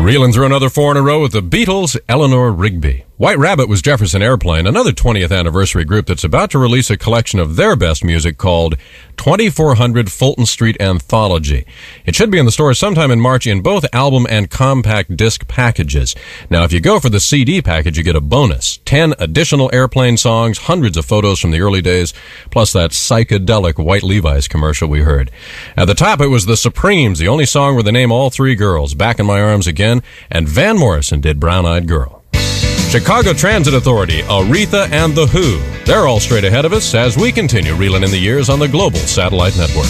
Reeling through another 4 in a row with the Beatles, Eleanor Rigby. White Rabbit was Jefferson Airplane, another 20th anniversary group that's about to release a collection of their best music called 2400 Fulton Street Anthology. It should be in the stores sometime in March in both album and compact disc packages. Now, if you go for the CD package, you get a bonus. 10 additional Airplane songs, hundreds of photos from the early days, plus that psychedelic White Levi's commercial we heard. At the top, it was The Supremes, the only song where they name all three girls, Back in My Arms Again, and Van Morrison did Brown Eyed Girl. Chicago Transit Authority, Aretha, and The Who. They're all straight ahead of us as we continue reeling in the years on the Global Satellite Network.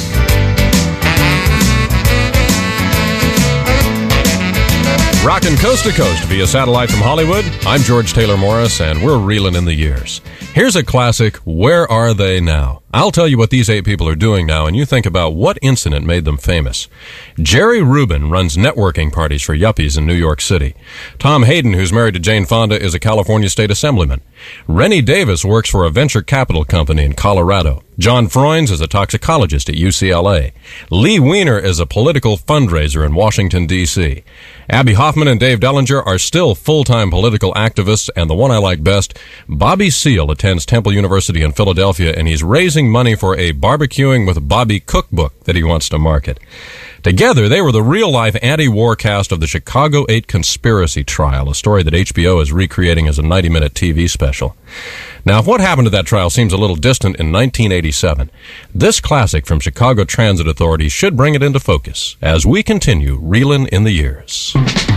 Rockin' coast to coast via satellite from Hollywood, I'm George Taylor Morris, and we're reeling in the years. Here's a classic, Where Are They Now? I'll tell you what these 8 people are doing now, and you think about what incident made them famous. Jerry Rubin runs networking parties for yuppies in New York City. Tom Hayden, who's married to Jane Fonda, is a California state assemblyman. Rennie Davis works for a venture capital company in Colorado. John Freunds is a toxicologist at UCLA. Lee Weiner is a political fundraiser in Washington, D.C. Abby Hoffman and Dave Dellinger are still full-time political activists, and the one I like best, Bobby Seale attends Temple University in Philadelphia, and he's raising money for a barbecuing with Bobby cookbook that he wants to market. Together, they were the real-life anti-war cast of the Chicago 8 conspiracy trial, a story that HBO is recreating as a 90-minute TV special. Now, if what happened to that trial seems a little distant in 1987, this classic from Chicago Transit Authority should bring it into focus as we continue reeling in the years.